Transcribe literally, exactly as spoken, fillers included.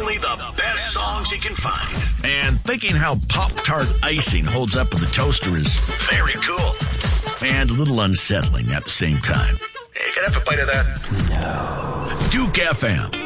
only the best songs you can find. And thinking how Pop-Tart icing holds up in the toaster is very cool. And a little unsettling at the same time. Hey, can I have a bite of that? No. Duke F M.